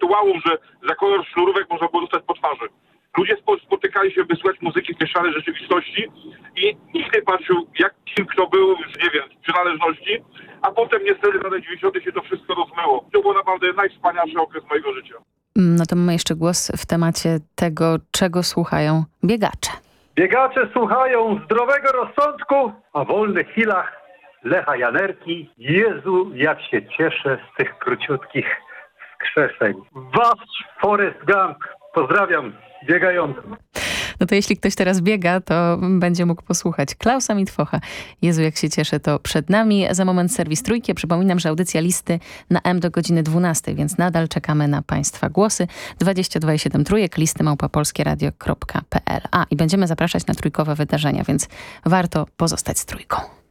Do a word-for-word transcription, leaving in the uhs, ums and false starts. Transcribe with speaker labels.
Speaker 1: rytuałom, że za kolor sznurówek można było dostać po twarzy. Ludzie spo- spotykali się, by słuchać muzyki w tej szarej rzeczywistości i nikt nie patrzył, jak kim kto był, nie wiem, z przynależności, a potem niestety na lata dziewięćdziesiąte się to wszystko rozmyło. To był naprawdę najwspanialszy okres mojego życia.
Speaker 2: No to mamy jeszcze głos w temacie tego, czego słuchają biegacze.
Speaker 3: Biegacze słuchają zdrowego rozsądku, a w wolnych chwilach Lecha Janerki. Jezu, jak się cieszę z tych króciutkich wskrzeszeń. Wasz Forrest Gump. Pozdrawiam biegających.
Speaker 2: No to jeśli ktoś teraz biega, to będzie mógł posłuchać Klausa Mitwocha. Jezu, jak się cieszę, to przed nami. Za moment serwis Trójki. Przypominam, że audycja listy na M do godziny dwunastej, więc nadal czekamy na Państwa głosy. dwadzieścia dwa i siedem trójek, listy małpa polskieradio kropka p l. A, i będziemy zapraszać na trójkowe wydarzenia, więc warto pozostać z Trójką.